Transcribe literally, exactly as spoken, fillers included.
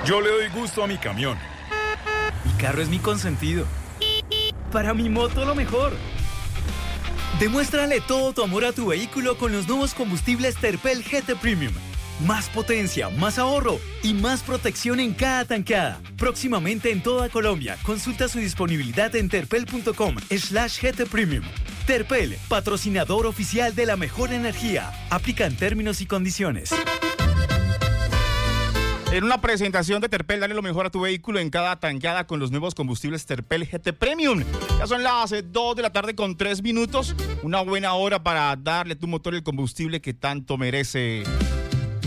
Yo le doy gusto a mi camión. Mi carro es mi consentido. Para mi moto lo mejor. Demuéstrale todo tu amor a tu vehículo con los nuevos combustibles Terpel G T Premium. Más potencia, más ahorro y más protección en cada tanqueada. Próximamente en toda Colombia. Consulta su disponibilidad en terpel.com slash GT Premium. Terpel, patrocinador oficial de la mejor energía. Aplican términos y condiciones. En una presentación de Terpel, dale lo mejor a tu vehículo en cada tanqueada con los nuevos combustibles Terpel G T Premium. Ya son las dos de la tarde con tres minutos. Una buena hora para darle a tu motor el combustible que tanto merece.